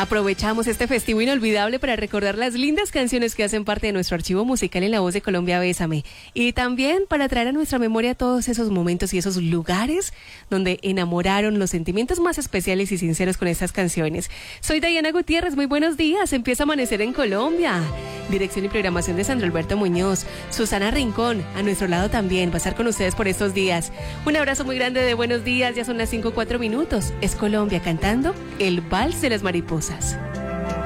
Aprovechamos este festivo inolvidable para recordar las lindas canciones que hacen parte de nuestro archivo musical en La Voz de Colombia, Bésame. Y también para traer a nuestra memoria todos esos momentos y esos lugares donde enamoraron los sentimientos más especiales y sinceros con estas canciones. Soy Diana Gutiérrez, muy buenos días. Empieza a amanecer en Colombia. Dirección y programación de Sandro Alberto Muñoz. Susana Rincón, a nuestro lado también, va a estar con ustedes por estos días. Un abrazo muy grande de buenos días, ya son las 5:04. Es Colombia cantando el Vals de las Mariposas.